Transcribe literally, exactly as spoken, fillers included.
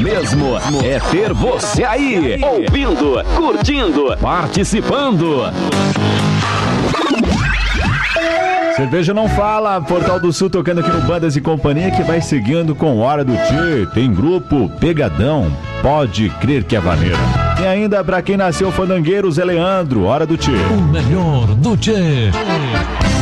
mesmo é ter você aí, ouvindo, curtindo, participando. Cerveja não fala, Portal do Sul tocando aqui no Bandas e Companhia, que vai seguindo com Hora do Tchê. Tem grupo Pegadão, pode crer que é vaneira. E ainda pra quem nasceu fandangueiro, Zé Leandro, Hora do Tchê. O melhor do Tchê.